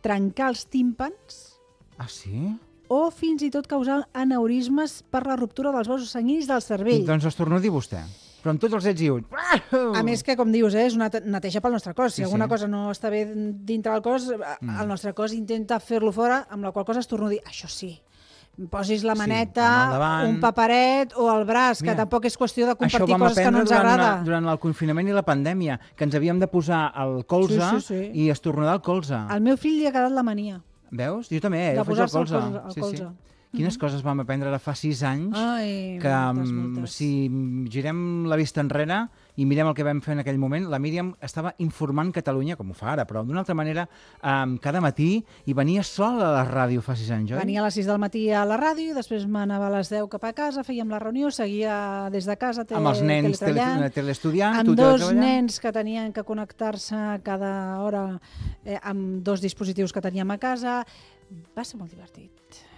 trencar els tímpans Ah, sí? o fins i tot causar aneurismes per la ruptura dels vasos sanguinis del cervell. Doncs estornudi vostè. Però amb tots els ets i uts. A més que, com dius, és una neteja pel nostre cos. Si Sí, alguna sí. cosa no està bé dintre del cos, el nostre cos intenta fer-lo fora, amb la qual cosa estornudi. Això sí, posis la maneta, amb el davant. un paperet o el braç, que Mira, tampoc és qüestió de Això compartir vam coses que no ens aprendre agrada. durant el confinament i la pandèmia, que ens havíem de posar el colze Sí. i estornudar el colze. Al meu fill li ha quedat la mania. Veus? Jo també, De jo faig el posar-se el colze. colze, el colze. Quines coses vam aprendre ara fa 6 anys Ai, que moltes. si girem la vista enrere i mirem el que vam fer en aquell moment, la Míriam estava informant Catalunya, com ho fa ara, però d'una altra manera, cada matí, i venia sola a la ràdio fa 6 anys, oi? Venia a les 6 del matí a la ràdio, després m'anava a les 10 cap a casa, fèiem la reunió, seguia des de casa Amb els nens teletreballant, teleestudiant, amb tu dos teletreballant. nens que tenien que connectar-se cada hora amb 2 dispositius que teníem a casa. Va ser molt divertit.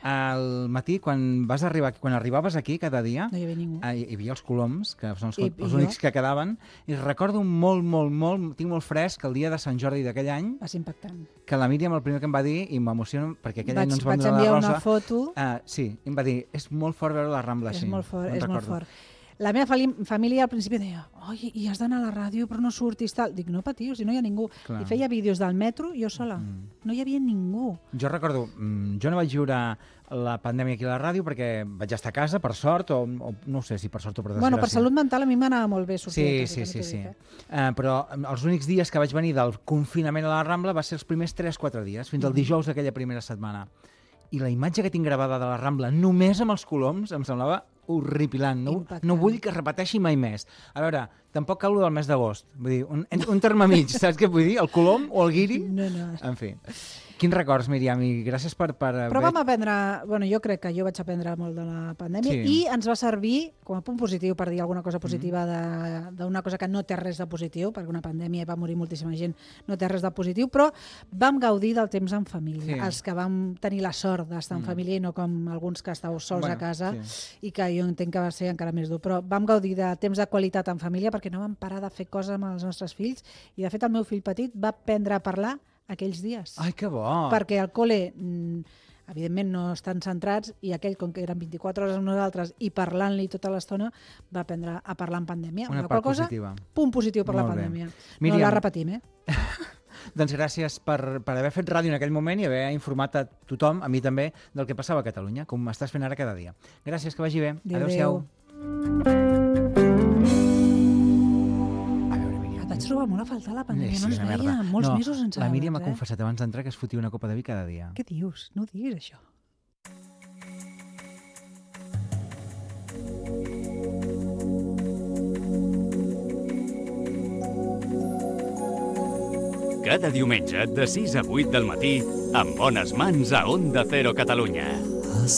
Al matí, quan arribaves aquí cada dia, No hi havia ningú. hi havia els coloms, que són els I únics jo? que quedaven, i recordo molt, tinc molt fresc el dia de Sant Jordi d'aquell any, Va ser impactant. que la Míriam el primer que em va dir, i m'emociono perquè aquell any no ens van Vaig donar la enviar rosa, una foto. sí, em va dir, és molt fort veure la Rambla així. És molt fort, Me'n és molt recordo. fort. La meva família al principi deia oi, i has d'anar a la ràdio però no surtis tal. Dic, no patiu, si no hi ha ningú. Clar. I feia vídeos del metro jo sola. No hi havia ningú. Jo recordo, jo no vaig viure la pandèmia aquí a la ràdio perquè vaig estar a casa, per sort, o no sé si per sort o per desgràcia. Bueno, per salut mental a mi m'anava molt bé sortir a casa. Sí. Però els únics dies que vaig venir del confinament a la Rambla va ser els primers 3-4 dies, fins al dijous d'aquella primera setmana. I la imatge que tinc gravada de la Rambla, només amb els coloms, em semblava horripilant. No vull que es repeteixi mai més. A veure, tampoc cal lo del mes d'agost. Vull dir, un terme mig, saps què vull dir? El colom o el guiri? No. En fi. Quins records, Míriam, i gràcies per... Però vam aprendre, bueno, jo crec que jo vaig aprendre molt de la pandèmia i ens va servir com a punt positiu per dir alguna cosa positiva d'una cosa que no té res de positiu, perquè una pandèmia va morir moltíssima gent, no té res de positiu, però vam gaudir del temps en família, els que vam tenir la sort d'estar en família i no com alguns que estàveu sols a casa i que jo entenc que va ser encara més dur, però vam gaudir de temps de qualitat en família perquè no vam parar de fer coses amb els nostres fills i de fet el meu fill petit va aprendre a parlar aquells dies. Ai, que bo! Perquè al col·le, evidentment, no estan centrats i aquell, com que eren 24 hores amb nosaltres i parlant-li tota l'estona, va aprendre a parlar en pandèmia. Una part positiva. Punt positiu per la pandèmia. No la repetim, Doncs gràcies per haver fet ràdio en aquell moment i haver informat a tothom, a mi també, del que passava a Catalunya, com m'estàs fent ara cada dia. Gràcies, que vagi bé. Adéu-siau. Vaig trobar molt a faltar la pandèmia, no ens veia molts mesos sense la Míriam m'ha confessat abans d'entrar que es fotia una copa de vi cada dia. Què dius? No ho diguis, això. Cada diumenge de 6 a 8 del matí, amb bones mans a Onda Cero Catalunya.